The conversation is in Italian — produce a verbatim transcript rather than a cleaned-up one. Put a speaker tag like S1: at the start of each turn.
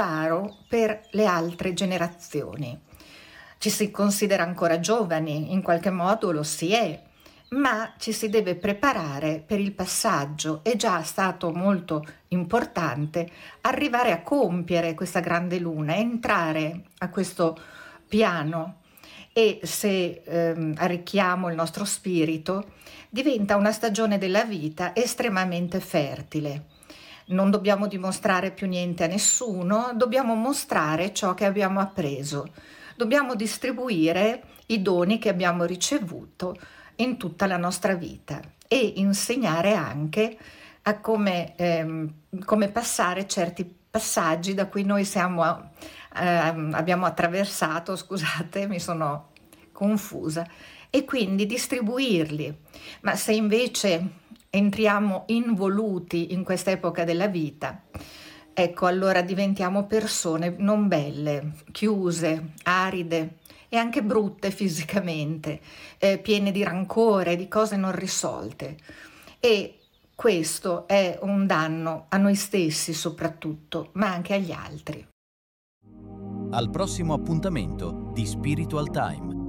S1: faro per le altre generazioni. Ci si considera ancora giovani, in qualche modo lo si è, ma ci si deve preparare per il passaggio. È già stato molto importante arrivare a compiere questa grande luna, entrare a questo piano, e se ehm, arricchiamo il nostro spirito diventa una stagione della vita estremamente fertile. Non dobbiamo dimostrare più niente a nessuno, dobbiamo mostrare ciò che abbiamo appreso, dobbiamo distribuire i doni che abbiamo ricevuto in tutta la nostra vita e insegnare anche a come, ehm, come passare certi passaggi da cui noi siamo, eh, abbiamo attraversato, scusate, mi sono confusa, e quindi distribuirli. Ma se invece entriamo involuti in quest'epoca della vita, ecco, allora diventiamo persone non belle, chiuse, aride e anche brutte fisicamente, eh, piene di rancore, di cose non risolte. E questo è un danno a noi stessi soprattutto, ma anche agli altri.
S2: Al prossimo appuntamento di Spiritual Time.